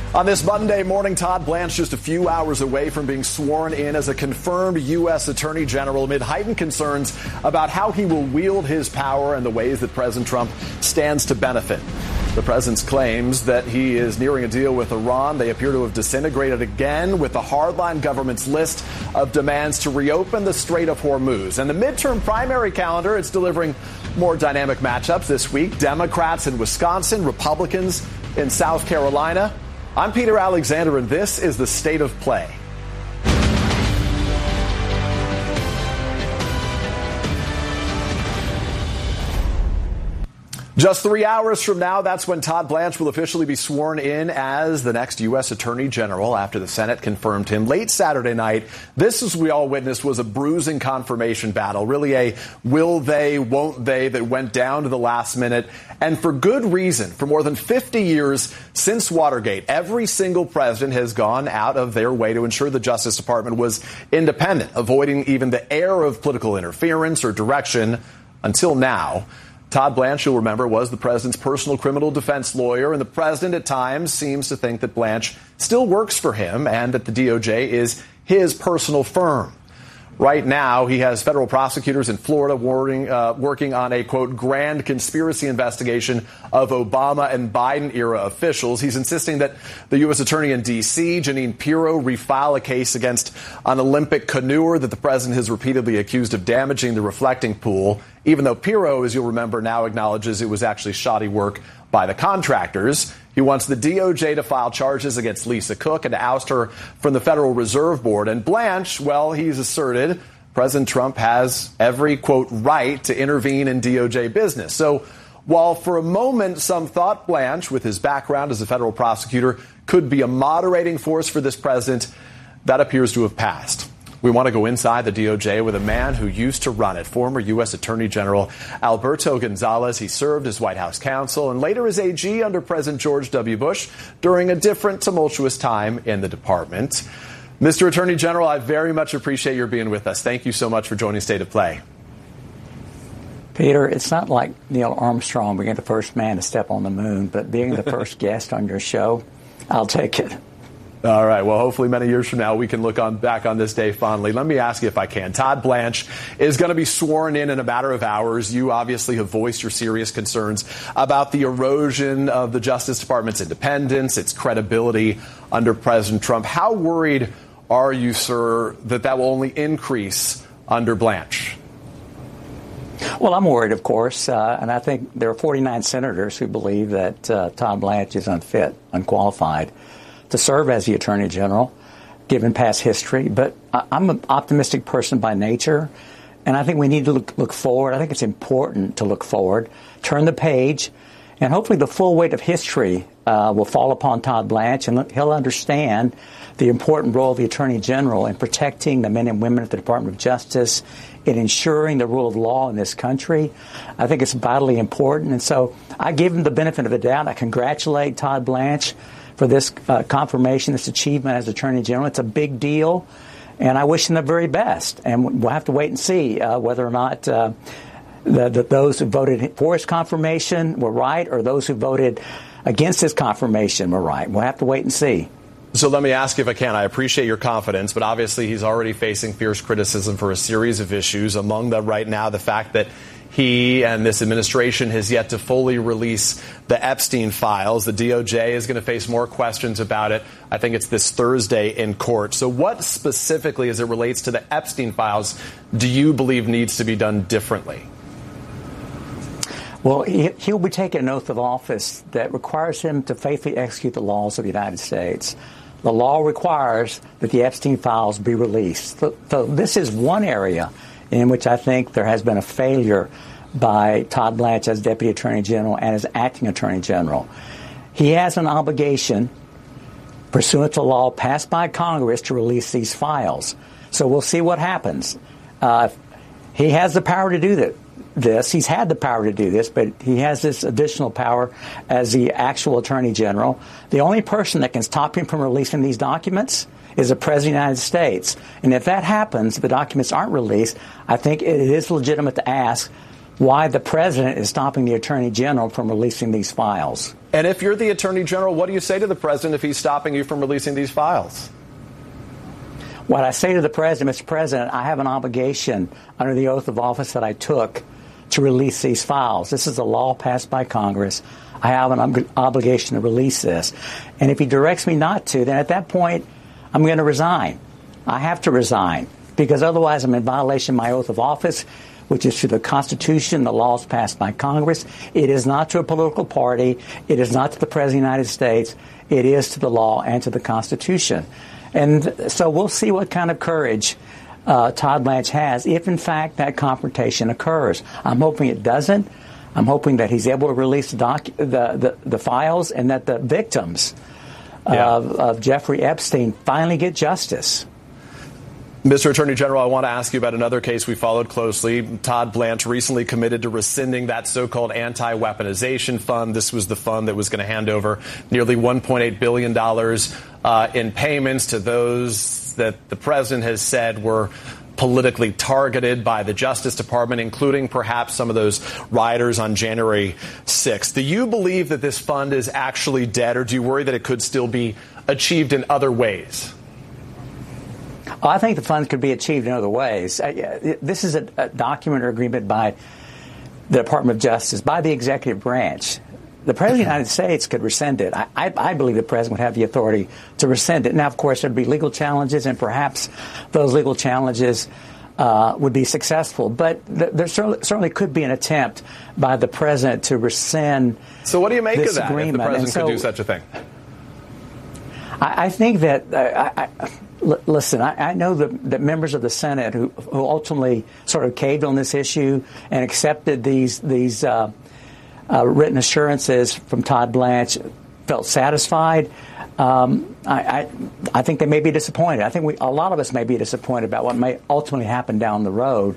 On this Monday morning, Todd Blanche just a few hours away from being sworn in as a confirmed U.S. Attorney General amid heightened concerns about how he will wield his power and the ways that President Trump stands to benefit. The president's claims that he is nearing a deal with Iran, they appear to have disintegrated again with the hardline government's list of demands to reopen the Strait of Hormuz. And the midterm primary calendar, it's delivering more dynamic matchups this week. Democrats in Wisconsin, Republicans in South Carolina. I'm Peter Alexander, and this is the State of Play. Just 3 hours from now, that's when Todd Blanche will officially be sworn in as the next U.S. Attorney General after the Senate confirmed him late Saturday night. This, as we all witnessed, was a bruising confirmation battle, really a will they, won't they that went down to the last minute. And for good reason. For more than 50 years since Watergate, every single president has gone out of their way to ensure the Justice Department was independent, avoiding even the air of political interference or direction until now. Todd Blanche, you'll remember, was the president's personal criminal defense lawyer, and the president at times seems to think that Blanche still works for him and that the DOJ is his personal firm. Right now, he has federal prosecutors in Florida working on a, quote, grand conspiracy investigation of Obama and Biden-era officials. He's insisting that the U.S. attorney in D.C., Jeanine Pirro, refile a case against an Olympic canoer that the president has repeatedly accused of damaging the reflecting pool, even though Pirro, as you'll remember, now acknowledges it was actually shoddy work by the contractors. He wants the DOJ to file charges against Lisa Cook and to oust her from the Federal Reserve Board. And Blanche, well, he's asserted President Trump has every, quote, right to intervene in DOJ business. So while for a moment some thought Blanche, with his background as a federal prosecutor, could be a moderating force for this president, that appears to have passed. We want to go inside the DOJ with a man who used to run it, former U.S. Attorney General Alberto Gonzales. He served as White House counsel and later as AG under President George W. Bush during a different tumultuous time in the department. Mr. Attorney General, I very much appreciate your being with us. Thank you so much for joining State of Play. Peter, it's not like Neil Armstrong being the first man to step on the moon, but being the first guest on your show, I'll take it. All right. Well, hopefully many years from now, we can look back on this day fondly. Let me ask you if I can. Todd Blanche is going to be sworn in a matter of hours. You obviously have voiced your serious concerns about the erosion of the Justice Department's independence, its credibility under President Trump. How worried are you, sir, that will only increase under Blanche? Well, I'm worried, of course, and I think there are 49 senators who believe that Todd Blanche is unfit, unqualified to serve as the Attorney General, given past history. But I'm an optimistic person by nature, and I think we need to look forward. I think it's important to look forward, turn the page, and hopefully the full weight of history will fall upon Todd Blanche, and he'll understand the important role of the Attorney General in protecting the men and women at the Department of Justice, in ensuring the rule of law in this country. I think it's vitally important, and so I give him the benefit of the doubt. I congratulate Todd Blanche for this confirmation, this achievement as Attorney General. It's a big deal, and I wish him the very best. And we'll have to wait and see whether or not those who voted for his confirmation were right or those who voted against his confirmation were right. We'll have to wait and see. So let me ask you if I can. I appreciate your confidence, but obviously he's already facing fierce criticism for a series of issues, among them right now the fact that he and this administration has yet to fully release the Epstein files. The DOJ is going to face more questions about it. I think it's this Thursday in court. So what specifically, as it relates to the Epstein files, do you believe needs to be done differently? Well, he'll be taking an oath of office that requires him to faithfully execute the laws of the United States. The law requires that the Epstein files be released. So this is one area in which I think there has been a failure by Todd Blanche as Deputy Attorney General and as Acting Attorney General. He has an obligation, pursuant to law passed by Congress, to release these files. So we'll see what happens. He has the power to do this. He's had the power to do this, but he has this additional power as the actual Attorney General. The only person that can stop him from releasing these documents is the President of the United States. And if that happens, if the documents aren't released, I think it is legitimate to ask why the President is stopping the Attorney General from releasing these files. And if you're the Attorney General, what do you say to the president if he's stopping you from releasing these files? What I say to the president, Mr. President, I have an obligation under the oath of office that I took to release these files. This is a law passed by Congress. I have an obligation to release this. And if he directs me not to, then at that point, I'm going to resign. I have to resign because otherwise I'm in violation of my oath of office, which is to the Constitution, the laws passed by Congress. It is not to a political party. It is not to the President of the United States. It is to the law and to the Constitution. And so we'll see what kind of courage Todd Blanche has if, in fact, that confrontation occurs. I'm hoping it doesn't. I'm hoping that he's able to release the files and that the victims of Jeffrey Epstein finally get justice. Mr. Attorney General, I want to ask you about another case we followed closely. Todd Blanche recently committed to rescinding that so-called anti-weaponization fund. This was the fund that was going to hand over nearly $1.8 billion in payments to those that the president has said were politically targeted by the Justice Department, including perhaps some of those rioters on January 6th. Do you believe that this fund is actually dead, or do you worry that it could still be achieved in other ways? I think the funds could be achieved in other ways. This is a document or agreement by the Department of Justice, by the executive branch. The President of the United States could rescind it. I believe the President would have the authority to rescind it. Now, of course, there would be legal challenges, and perhaps those legal challenges would be successful. But there certainly could be an attempt by the President to rescind this agreement. So what do you make of that, if the President could do such a thing? I think that... Listen, I know that members of the Senate who ultimately sort of caved on this issue and accepted these written assurances from Todd Blanche felt satisfied. I think they may be disappointed. I think a lot of us may be disappointed about what may ultimately happen down the road.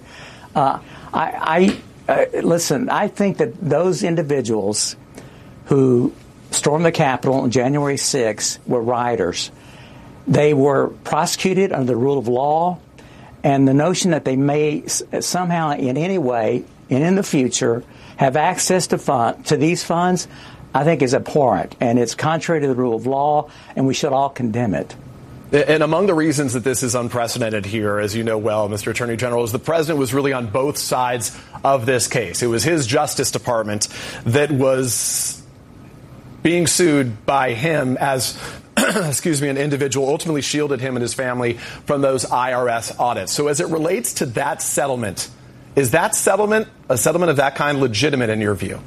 Listen, I think that those individuals who stormed the Capitol on January 6th were rioters. They were prosecuted under the rule of law, and the notion that they may somehow in any way and in the future have access to these funds, I think is abhorrent, and it's contrary to the rule of law, and we should all condemn it. And among the reasons that this is unprecedented here, as you know well, Mr. Attorney General, is the president was really on both sides of this case. It was his Justice Department that was being sued by him as an individual, ultimately shielded him and his family from those IRS audits. So as it relates to that settlement, is that settlement, a settlement of that kind, legitimate in your view?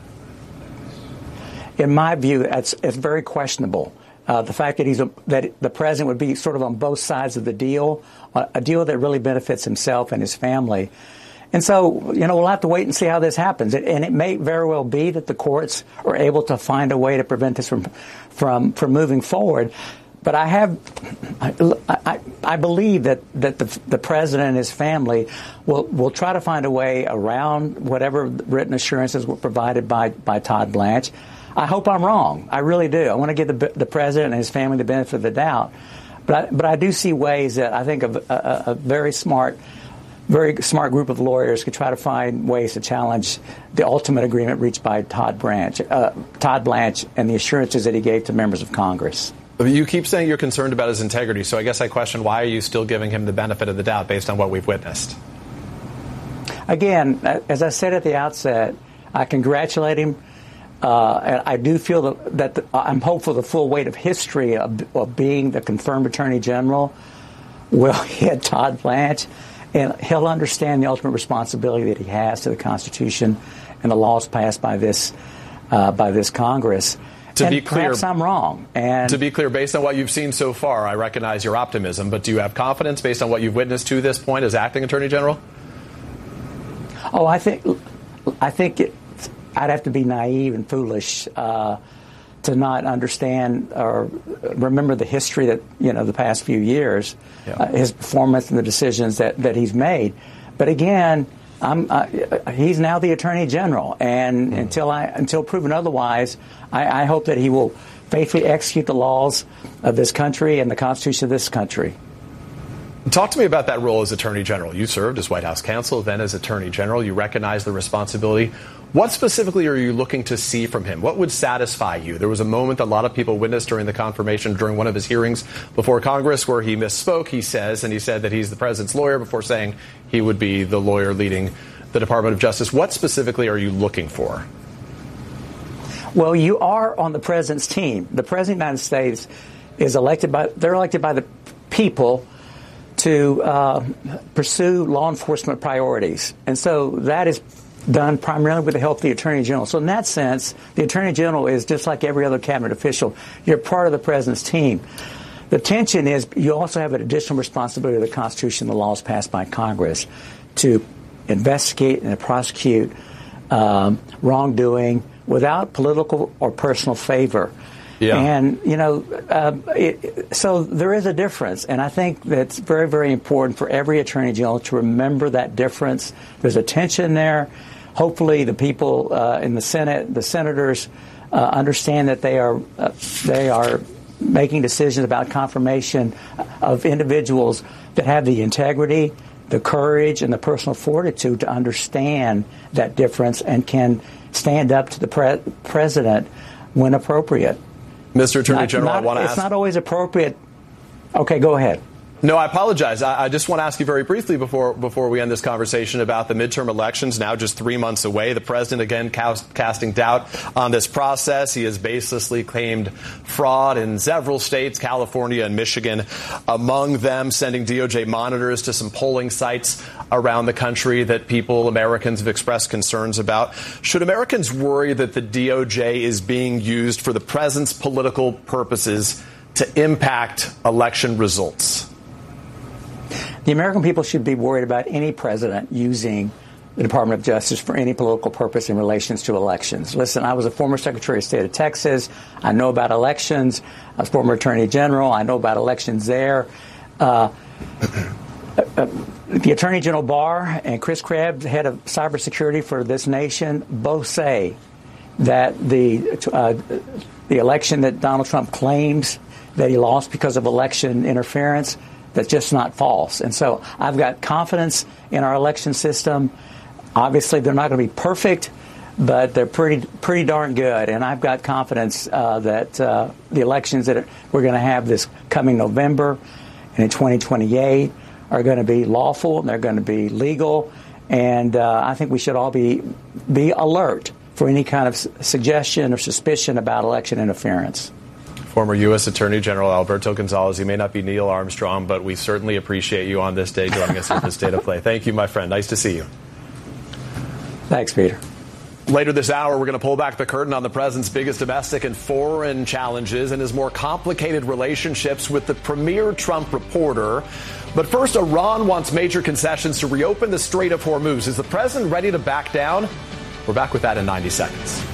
In my view, it's very questionable. The fact that the president would be sort of on both sides of the deal, a deal that really benefits himself and his family. And so, we'll have to wait and see how this happens. And it may very well be that the courts are able to find a way to prevent this from moving forward. But I believe that the president and his family will try to find a way around whatever written assurances were provided by Todd Blanche. I hope I'm wrong. I really do. I want to give the president and his family the benefit of the doubt. But I do see ways that I think a very smart group of lawyers could try to find ways to challenge the ultimate agreement reached by Todd Blanche and the assurances that he gave to members of Congress. You keep saying you're concerned about his integrity, so I guess I question, why are you still giving him the benefit of the doubt based on what we've witnessed? Again, as I said at the outset, I congratulate him. And I do feel that I'm hopeful the full weight of history of being the confirmed Attorney General will hit Todd Blanche. And he'll understand the ultimate responsibility that he has to the Constitution and the laws passed by this Congress. To be clear, perhaps I'm wrong. And to be clear, based on what you've seen so far, I recognize your optimism, but do you have confidence based on what you've witnessed to this point as acting Attorney General? Oh, I think I'd have to be naive and foolish to not understand or remember the history that, the past few years, his performance and the decisions that he's made. But again, he's now the Attorney General, and until proven otherwise, I hope that he will faithfully execute the laws of this country and the Constitution of this country. Talk to me about that role as Attorney General. You served as White House counsel, then as Attorney General. You recognize the responsibility. What specifically are you looking to see from him? What would satisfy you? There was a moment that a lot of people witnessed during the confirmation, during one of his hearings before Congress, where he misspoke, he said that he's the president's lawyer before saying he would be the lawyer leading the Department of Justice. What specifically are you looking for? Well, you are on the president's team. The president of the United States is elected by the people to pursue law enforcement priorities. And so that is done primarily with the help of the Attorney General. So in that sense, the Attorney General is just like every other cabinet official. You're part of the president's team. The tension is you also have an additional responsibility of the Constitution and the laws passed by Congress to investigate and prosecute wrongdoing without political or personal favor. Yeah. And, so there is a difference. And I think that's very, very important for every Attorney General to remember that difference. There's a tension there. Hopefully the people in the Senate, the senators, understand that they are making decisions about confirmation of individuals that have the integrity, the courage, and the personal fortitude to understand that difference and can stand up to the president when appropriate. Mr. Attorney General, I want to ask... It's not always appropriate. Okay, go ahead. No, I apologize. I just want to ask you very briefly before we end this conversation about the midterm elections, now just 3 months away. The president, again, casting doubt on this process. He has baselessly claimed fraud in several states, California and Michigan, among them sending DOJ monitors to some polling sites around the country that Americans have expressed concerns about. Should Americans worry that the DOJ is being used for the president's political purposes to impact election results? The American people should be worried about any president using the Department of Justice for any political purpose in relations to elections. Listen, I was a former Secretary of State of Texas. I know about elections. I was former Attorney General. I know about elections there. The Attorney General Barr and Chris Krebs, head of cybersecurity for this nation, both say that the election that Donald Trump claims that he lost because of election interference, that's just not false. And so I've got confidence in our election system. Obviously, they're not going to be perfect, but they're pretty darn good. And I've got confidence that the elections that we're going to have this coming November and in 2028 are going to be lawful and they're going to be legal. And I think we should all be alert for any kind of suggestion or suspicion about election interference. Former U.S. Attorney General Alberto Gonzales. You may not be Neil Armstrong, but we certainly appreciate you on this day joining us at the State of Play. Thank you, my friend. Nice to see you. Thanks, Peter. Later this hour, we're going to pull back the curtain on the president's biggest domestic and foreign challenges and his more complicated relationships with the premier Trump reporter. But first, Iran wants major concessions to reopen the Strait of Hormuz. Is the president ready to back down? We're back with that in 90 seconds.